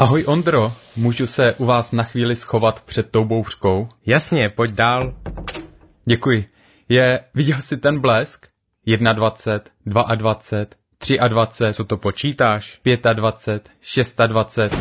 Ahoj Ondro, můžu se u vás na chvíli schovat před tou bouřkou? Jasně, pojď dál. Děkuji. Viděl jsi ten blesk? 21, 22, 23. Co to počítáš? 25, 26.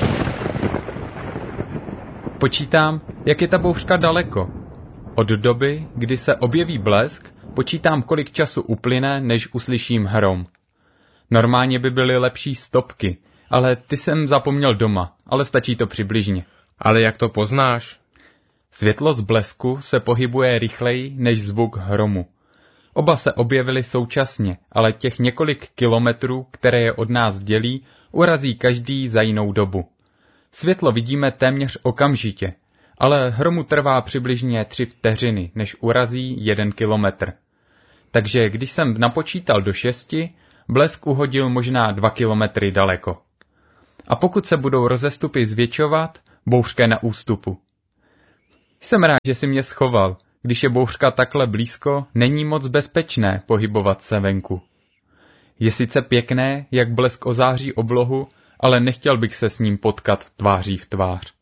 Počítám, jak je ta bouřka daleko. Od doby, kdy se objeví blesk, počítám, kolik času uplyne, než uslyším hrom. Normálně by byly lepší stopky, ale ty jsem zapomněl doma, ale stačí to přibližně. Ale jak to poznáš? Světlo z blesku se pohybuje rychleji než zvuk hromu. Oba se objevily současně, ale těch několik kilometrů, které je od nás dělí, urazí každý za jinou dobu. Světlo vidíme téměř okamžitě, ale hromu trvá přibližně 3 vteřiny, než urazí 1 kilometr. Takže když jsem napočítal do 6, blesk uhodil možná 2 kilometry daleko. A pokud se budou rozestupy zvětšovat, bouřka je na ústupu. Jsem rád, že si mě schoval. Když je bouřka takhle blízko, není moc bezpečné pohybovat se venku. Je sice pěkné, jak blesk ozáří oblohu, ale nechtěl bych se s ním potkat tváří v tvář.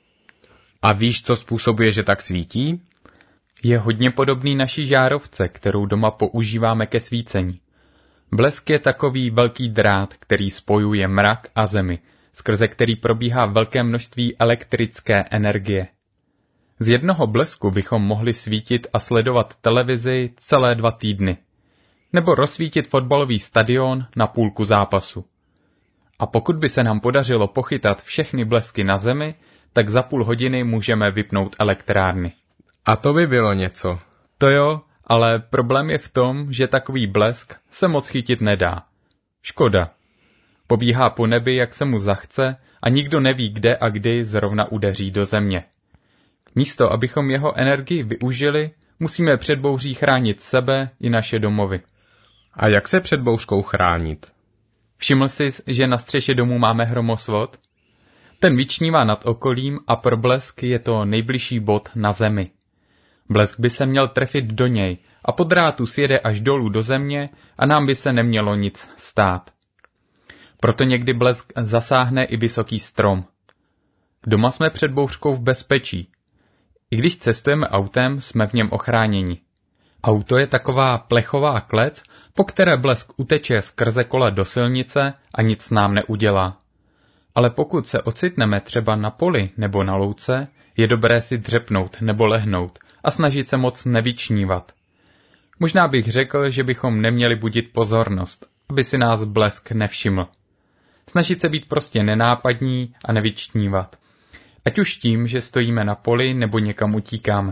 A víš, co způsobuje, že tak svítí? Je hodně podobný naší žárovce, kterou doma používáme ke svícení. Blesk je takový velký drát, který spojuje mrak a zemi, skrze který probíhá velké množství elektrické energie. Z jednoho blesku bychom mohli svítit a sledovat televizi celé 2 týdny. Nebo rozsvítit fotbalový stadion na půlku zápasu. A pokud by se nám podařilo pochytat všechny blesky na zemi, tak za půl hodiny můžeme vypnout elektrárny. A to by bylo něco. To jo, ale problém je v tom, že takový blesk se moc chytit nedá. Škoda. Pobíhá po nebi, jak se mu zachce, a nikdo neví, kde a kdy zrovna udeří do země. Místo, abychom jeho energii využili, musíme před bouří chránit sebe i naše domovy. A jak se před bouřkou chránit? Všiml jsi, že na střeše domu máme hromosvod? Ten vyčnívá nad okolím a pro blesk je to nejbližší bod na zemi. Blesk by se měl trefit do něj a po drátu sjede až dolů do země a nám by se nemělo nic stát. Proto někdy blesk zasáhne i vysoký strom. Doma jsme před bouřkou v bezpečí. I když cestujeme autem, jsme v něm ochráněni. Auto je taková plechová klec, po které blesk uteče skrze kola do silnice a nic nám neudělá. Ale pokud se ocitneme třeba na poli nebo na louce, je dobré si dřepnout nebo lehnout a snažit se moc nevyčnívat. Možná bych řekl, že bychom neměli budit pozornost, aby si nás blesk nevšiml. Snažit se být prostě nenápadní a nevyčnívat. Ať už tím, že stojíme na poli nebo někam utíkáme.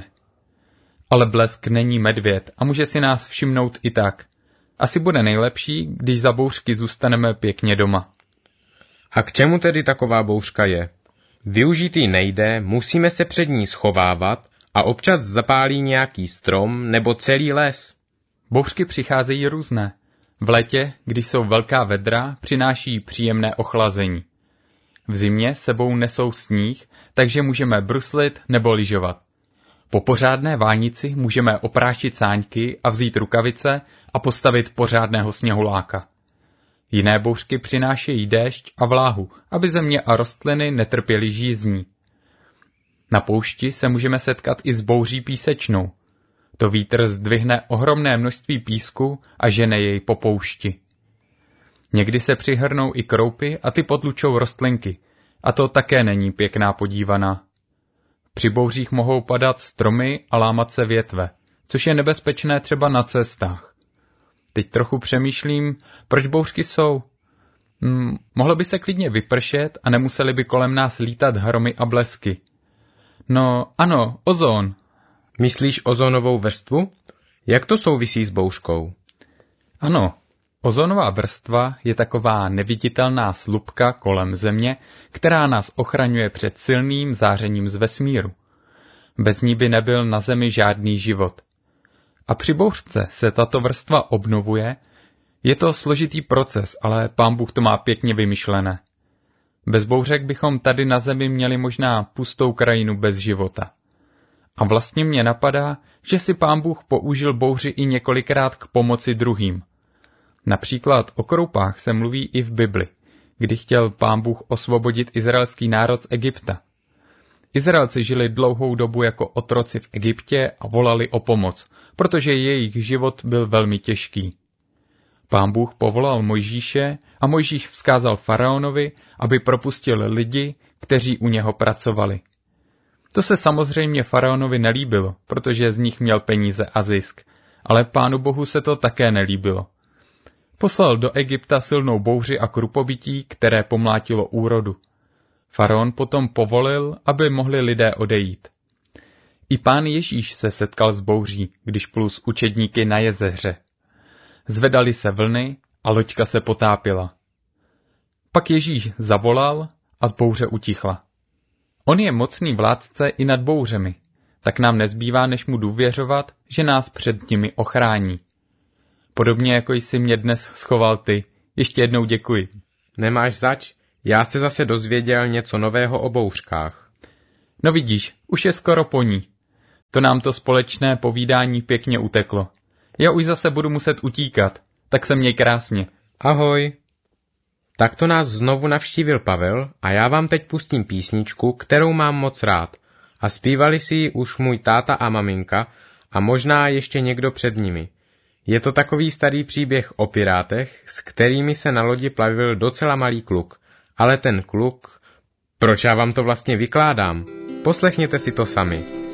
Ale blesk není medvěd a může si nás všimnout i tak. Asi bude nejlepší, když za bouřky zůstaneme pěkně doma. A k čemu tedy taková bouřka je? Využít ji nejde, musíme se před ní schovávat a občas zapálí nějaký strom nebo celý les. Bouřky přicházejí různé. V létě, když jsou velká vedra, přináší příjemné ochlazení. V zimě sebou nesou sníh, takže můžeme bruslit nebo lyžovat. Po pořádné vánici můžeme oprášit sáňky a vzít rukavice a postavit pořádného sněhuláka. Jiné bouřky přinášejí déšť a vláhu, aby země a rostliny netrpěly žízní. Na poušti se můžeme setkat i s bouří písečnou. To vítr zdvihne ohromné množství písku a žene jej po poušti. Někdy se přihrnou i kroupy a ty potlučou rostlinky, a to také není pěkná podívaná. Při bouřích mohou padat stromy a lámat se větve, což je nebezpečné třeba na cestách. Teď trochu přemýšlím, proč bouřky jsou. Mohlo by se klidně vypršet a nemuseli by kolem nás lítat hromy a blesky. No, ano, ozon. Myslíš ozonovou vrstvu? Jak to souvisí s bouřkou? Ano, ozonová vrstva je taková neviditelná slupka kolem Země, která nás ochraňuje před silným zářením z vesmíru. Bez ní by nebyl na Zemi žádný život. A při bouřce se tato vrstva obnovuje. Je to složitý proces, ale Pán Bůh to má pěkně vymyšlené. Bez bouřek bychom tady na Zemi měli možná pustou krajinu bez života. A vlastně mě napadá, že si Pán Bůh použil bouři i několikrát k pomoci druhým. Například o kroupách se mluví i v Bibli. kdy chtěl Pán Bůh osvobodit izraelský národ z Egypta. Izraelci žili dlouhou dobu jako otroci v Egyptě a volali o pomoc, protože jejich život byl velmi těžký. Pán Bůh povolal Mojžíše a Mojžíš vzkázal faraonovi, aby propustil lidi, kteří u něho pracovali. To se samozřejmě faraonovi nelíbilo, protože z nich měl peníze a zisk, ale Pánu Bohu se to také nelíbilo. Poslal do Egypta silnou bouři a krupobytí, které pomlátilo úrodu. Faraon potom povolil, aby mohli lidé odejít. I Pán Ježíš se setkal s bouří, když plul s učedníky na jezeře. Zvedaly se vlny a loďka se potápila. Pak Ježíš zavolal a bouře utichla. On je mocný vládce i nad bouřemi, tak nám nezbývá, než mu důvěřovat, že nás před nimi ochrání. Podobně jako jsi mě dnes schoval ty, ještě jednou děkuji. Nemáš zač, já se zase dozvěděl něco nového o bouřkách. No vidíš, už je skoro po ní. To nám to společné povídání pěkně uteklo. Já už zase budu muset utíkat, tak se měj krásně. Ahoj. Tak to nás znovu navštívil Pavel a já vám teď pustím písničku, kterou mám moc rád. A zpívali si ji už můj táta a maminka a možná ještě někdo před nimi. Je to takový starý příběh o pirátech, s kterými se na lodi plavil docela malý kluk. Ale ten kluk... Proč já vám to vlastně vykládám? Poslechněte si to sami.